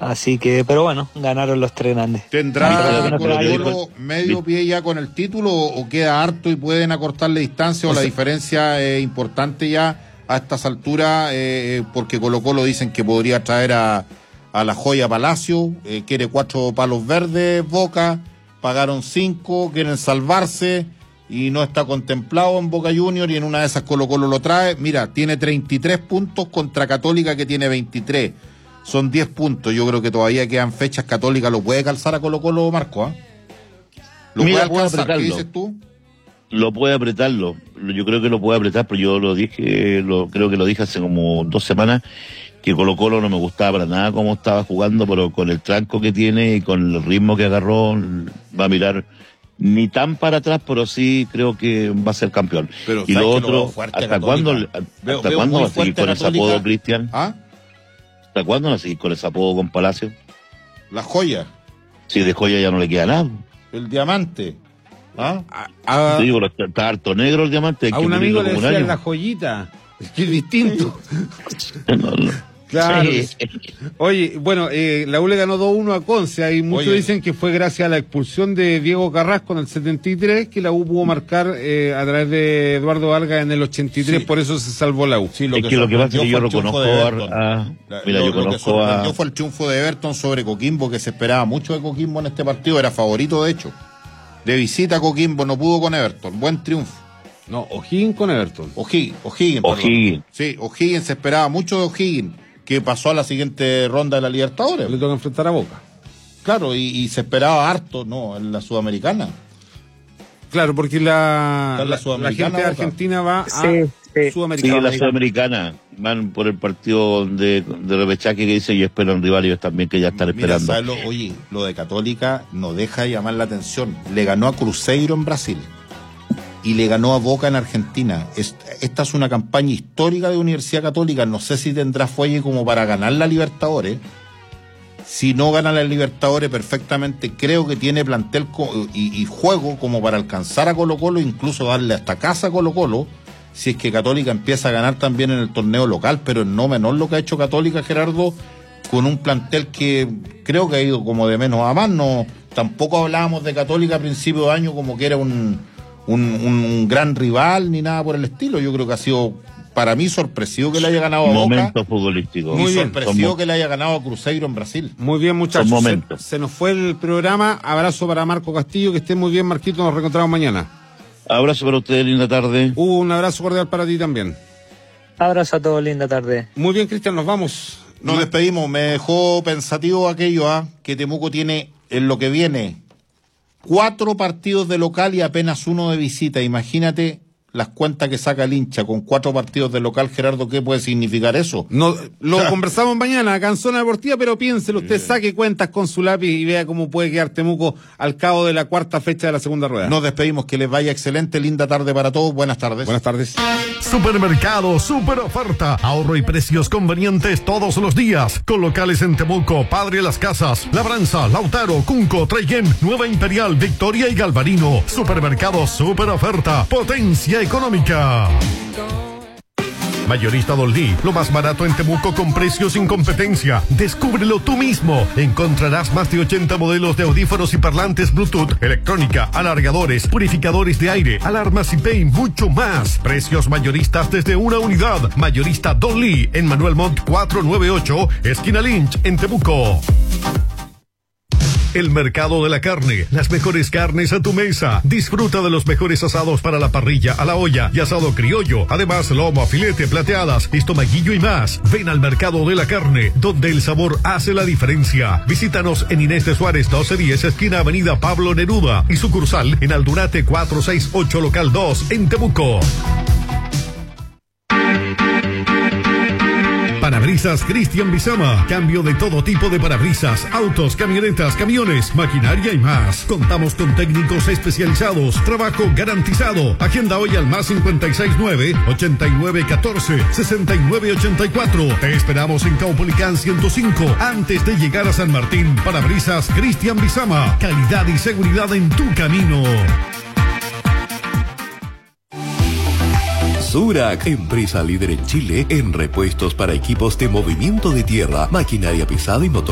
Así que, pero bueno, ganaron los tres grandes. ¿Tendrá Colo-Colo medio pie ya con el título o queda harto y pueden acortarle distancia o la diferencia es importante ya a estas alturas? Porque Colo-Colo dicen que podría traer a la joya Palacio, quiere 4 palos verdes, Boca, pagaron 5, quieren salvarse y no está contemplado en Boca Junior y en una de esas Colo-Colo lo trae. Mira, tiene 33 puntos contra Católica que tiene 23. Son 10 puntos, yo creo que todavía quedan fechas. Católica lo puede calzar a Colo-Colo, Marco, ¿eh? ¿Lo puede alcanzar? ¿Qué dices tú? Lo puede apretarlo, yo creo que lo puede apretar, pero yo lo dije, creo que lo dije hace como 2 semanas, que Colo-Colo no me gustaba para nada cómo estaba jugando, pero con el tranco que tiene y con el ritmo que agarró, va a mirar ni tan para atrás, pero sí creo que va a ser campeón. Pero, y lo otro, ¿hasta cuándo va a seguir con ese apodo, Cristian? ¿Ah? ¿Hasta cuándo va a seguir con ese apodo con Palacio? La joya. Sí, de joya ya no le queda nada. El diamante. Sí, pero está harto negro el diamante. A un amigo le decían la joyita. Es que es distinto. No. Claro. Sí. Oye, bueno, la U le ganó 2-1 a Conce y muchos dicen que fue gracias a la expulsión de Diego Carrasco en el 73 que la U pudo marcar a través de Eduardo Vargas en el 83, sí. Por eso se salvó la U. Sí, lo que pasa es que yo reconozco lo que sorprendió fue el triunfo de Everton sobre Coquimbo, que se esperaba mucho de Coquimbo en este partido, era favorito de hecho. De visita a Coquimbo, no pudo con Everton, buen triunfo. No, O'Higgins con Everton. O'Higgins. Sí, O'Higgins, se esperaba mucho de O'Higgins, que pasó a la siguiente ronda de la Libertadores. Le toca enfrentar a Boca. Claro, y se esperaba harto, ¿no? En la Sudamericana. Claro, porque la gente de Argentina va a Sudamericana. Sí, la Sudamericana. Van por el partido de repechaje que dice y esperan rivales también que ya están esperando. Oye, lo de Católica no deja de llamar la atención. Le ganó a Cruzeiro en Brasil y le ganó a Boca en Argentina. Esta es una campaña histórica de Universidad Católica. No sé si tendrá fuelle como para ganar la Libertadores. Si no gana la Libertadores, perfectamente creo que tiene plantel y juego como para alcanzar a Colo-Colo, incluso darle hasta casa a Colo-Colo, si es que Católica empieza a ganar también en el torneo local, pero en no menor lo que ha hecho Católica, Gerardo, con un plantel que creo que ha ido como de menos a más. No, tampoco hablábamos de Católica a principio de año como que era un gran rival ni nada por el estilo. Yo creo que ha sido para mí sorpresivo que le haya ganado a Boca. Momento futbolístico. Muy sorpresivo que le haya ganado a Cruzeiro en Brasil. Muy bien, muchachos. Se nos fue el programa. Abrazo para Marco Castillo, que esté muy bien, Marquito, nos reencontramos mañana. Abrazo para ustedes, linda tarde. Un abrazo cordial para ti también. Abrazo a todos, linda tarde. Muy bien, Cristian, nos vamos. Nos despedimos. Me dejó pensativo aquello, que Temuco tiene en lo que viene 4 partidos de local y apenas 1 de visita. Imagínate las cuentas que saca el hincha con 4 partidos de local, Gerardo, ¿qué puede significar eso? No, lo conversamos mañana acá en Zona Deportiva, pero piénselo, usted saque cuentas con su lápiz y vea cómo puede quedar Temuco al cabo de la 4ª fecha de la segunda rueda. Nos despedimos, que les vaya excelente, linda tarde para todos, buenas tardes. Buenas tardes. Supermercado, super oferta, ahorro y precios convenientes todos los días, con locales en Temuco, Padre Las Casas, Labranza, Lautaro, Cunco, Traiguén, Nueva Imperial, Victoria y Galvarino. Supermercado, super oferta, potencia económica. Mayorista Don Lee, lo más barato en Temuco con precios sin competencia. Descúbrelo tú mismo. Encontrarás más de 80 modelos de audífonos y parlantes Bluetooth, electrónica, alargadores, purificadores de aire, alarmas y mucho más. Precios mayoristas desde una unidad. Mayorista Don Lee en Manuel Montt 498, esquina Lynch, en Temuco. El mercado de la carne, las mejores carnes a tu mesa. Disfruta de los mejores asados para la parrilla, a la olla y asado criollo. Además, lomo, filete, plateadas, estomaguillo y más. Ven al mercado de la carne, donde el sabor hace la diferencia. Visítanos en Inés de Suárez 1210, esquina Avenida Pablo Neruda, y sucursal en Aldunate 468, local 2, en Temuco. Parabrisas Cristian Bizama. Cambio de todo tipo de parabrisas, autos, camionetas, camiones, maquinaria y más. Contamos con técnicos especializados. Trabajo garantizado. Agenda hoy al más 569-8914-6984. Te esperamos en Caupolicán 105, antes de llegar a San Martín. Parabrisas Cristian Bizama. Calidad y seguridad en tu camino. Zurac, empresa líder en Chile en repuestos para equipos de movimiento de tierra, maquinaria pesada y motor.